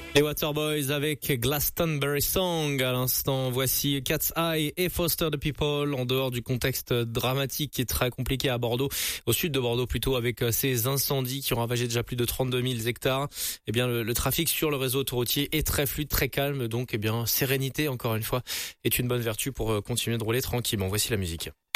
Les Waterboys avec Glastonbury Song. À l'instant, voici Cat's Eye et Foster the People en dehors du contexte dramatique qui est très compliqué à Bordeaux, au sud de Bordeaux plutôt, avec ces incendies qui ont ravagé déjà plus de 32 000 hectares. Eh bien, le trafic sur le réseau autoroutier est très fluide, très calme. Donc, eh bien, sérénité, encore une fois, est une bonne vertu pour continuer de rouler tranquillement. Voici la musique.